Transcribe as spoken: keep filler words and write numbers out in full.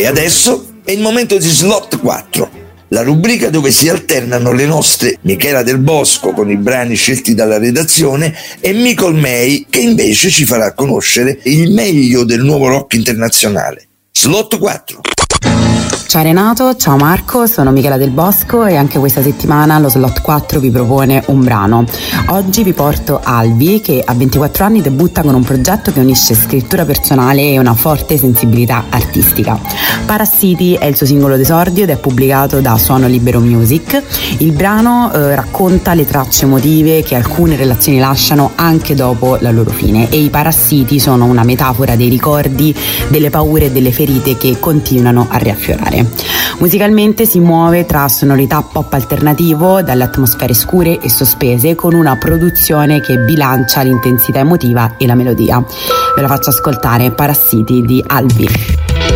E adesso è il momento di Slot quattro, la rubrica dove si alternano le nostre Michela Del Bosco con i brani scelti dalla redazione e Micol May, che invece ci farà conoscere il meglio del nuovo rock internazionale. Slot quattro. Ciao Renato, ciao Marco, sono Michela Del Bosco e anche questa settimana lo Slot quattro vi propone un brano. Oggi vi porto Albi, che a ventiquattro anni debutta con un progetto che unisce scrittura personale e una forte sensibilità artistica. Parassiti è il suo singolo d'esordio ed è pubblicato da Suono Libero Music. Il brano eh, racconta le tracce emotive che alcune relazioni lasciano anche dopo la loro fine, e i parassiti sono una metafora dei ricordi, delle paure e delle ferite che continuano a riaffiorare. Musicalmente si muove tra sonorità pop alternativo, dalle atmosfere scure e sospese, con una produzione che bilancia l'intensità emotiva e la melodia. Ve la faccio ascoltare, Parassiti di Albi.